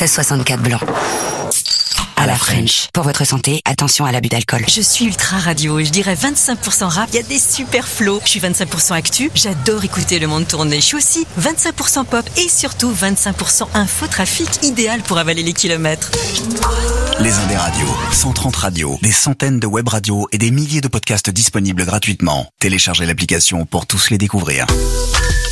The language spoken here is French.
1664 blanc. À la French. Pour votre santé, attention à l'abus d'alcool. Je suis ultra radio et je dirais 25% rap. Il y a des super flows. Je suis 25% actu. J'adore écouter le monde tourner. Je suis aussi 25% pop et surtout 25% infotrafic, idéal pour avaler les kilomètres. Les Indes radios, 130 radios, des centaines de web radios et des milliers de podcasts disponibles gratuitement. Téléchargez l'application pour tous les découvrir.